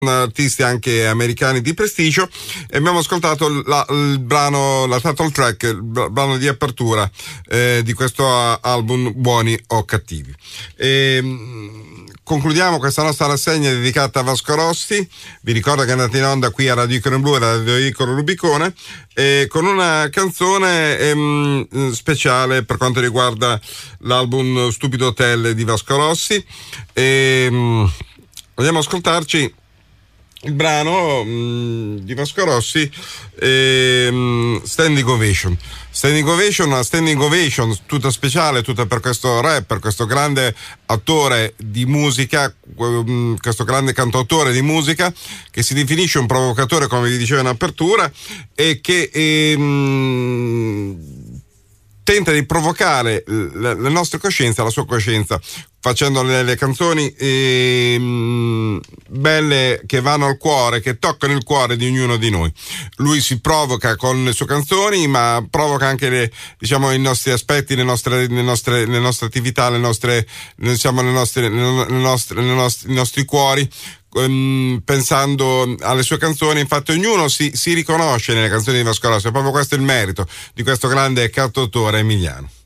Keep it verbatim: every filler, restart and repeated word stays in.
artisti anche americani di prestigio, e abbiamo ascoltato la, il brano, la title track, il brano di apertura eh, di questo album Buoni o Cattivi. E, concludiamo questa nostra rassegna dedicata a Vasco Rossi. Vi ricordo che è andata in onda qui a Radio Icaro in Blu e Radio Icaro Rubicone, e con una canzone ehm, speciale per quanto riguarda l'album Stupido Hotel di Vasco Rossi. E, ehm, andiamo ad ascoltarci il brano mh, di Vasco Rossi, ehm, Standing Ovation. Standing Ovation, una standing ovation tutta speciale, tutta per questo rapper, questo grande attore di musica, mh, questo grande cantautore di musica, che si definisce un provocatore, come vi dicevo in apertura, e che ehm, tenta di provocare le, le nostre coscienze, la sua coscienza, facendo le, le canzoni ehm, belle, che vanno al cuore, che toccano il cuore di ognuno di noi. Lui si provoca con le sue canzoni, ma provoca anche le, diciamo, i nostri aspetti, le nostre, le nostre, le nostre attività, le nostre, diciamo, le nostre, le nostre, le nostre, i nostri cuori, pensando alle sue canzoni. Infatti ognuno si, si riconosce nelle canzoni di Vasco Rossi, e proprio questo è il merito di questo grande cantautore emiliano.